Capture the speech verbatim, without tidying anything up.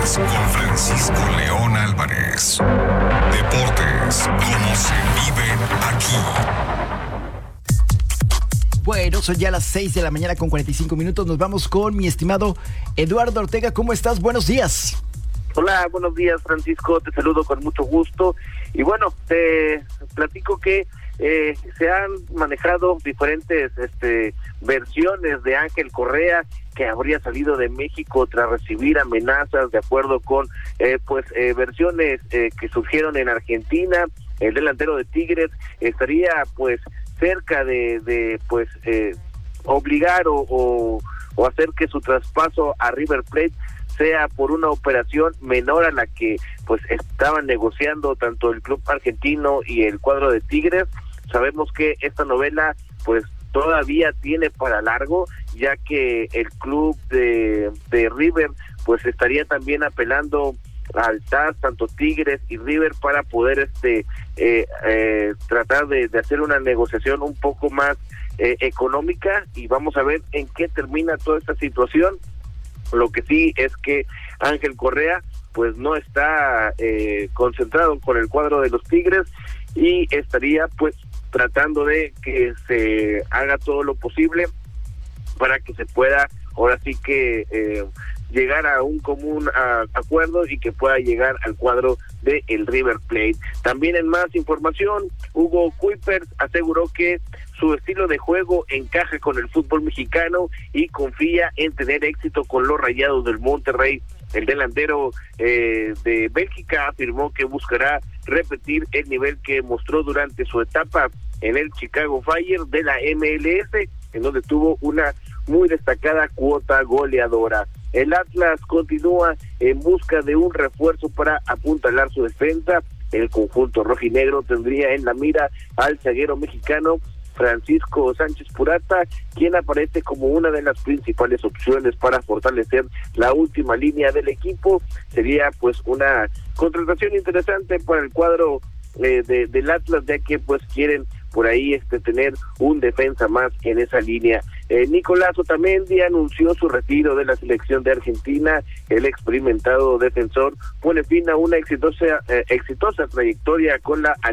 Deportes con Francisco León Álvarez. Deportes como se viven aquí. Bueno, son ya las seis de la mañana con cuarenta y cinco minutos. Nos vamos con mi estimado Eduardo Ortega. ¿Cómo estás? Buenos días. Hola, buenos días, Francisco. Te saludo con mucho gusto. Y bueno, te platico que eh, se han manejado diferentes este, versiones de Ángel Correa, que habría salido de México tras recibir amenazas, de acuerdo con eh, pues eh, versiones eh, que surgieron en Argentina. El delantero de Tigres estaría pues cerca de, de pues eh, obligar o, o, o hacer que su traspaso a River Plate sea por una operación menor a la que pues estaban negociando tanto el club argentino y el cuadro de Tigres. Sabemos que esta novela pues todavía tiene para largo, ya que el club de, de River pues estaría también apelando al T A S, tanto Tigres y River, para poder este eh, eh, tratar de, de hacer una negociación un poco más eh, económica, y vamos a ver en qué termina toda esta situación. Lo que sí es que Ángel Correa pues no está eh, concentrado con el cuadro de los Tigres y estaría pues tratando de que se haga todo lo posible para que se pueda ahora sí que eh, llegar a un común a, acuerdo y que pueda llegar al cuadro de el River Plate. También en más información, Hugo Kuipers aseguró que su estilo de juego encaja con el fútbol mexicano y confía en tener éxito con los Rayados del Monterrey. El delantero eh, de Bélgica afirmó que buscará repetir el nivel que mostró durante su etapa en el Chicago Fire de la M L S, en donde tuvo una muy destacada cuota goleadora. El Atlas continúa en busca de un refuerzo para apuntalar su defensa. El conjunto rojinegro tendría en la mira al zaguero mexicano Francisco Sánchez Purata, quien aparece como una de las principales opciones para fortalecer la última línea del equipo. Sería pues una contratación interesante para el cuadro eh, de, del Atlas, ya que pues quieren por ahí este tener un defensa más en esa línea. Eh, Nicolás Otamendi anunció su retiro de la selección de Argentina. El experimentado defensor pone fin a una exitosa eh, exitosa trayectoria con la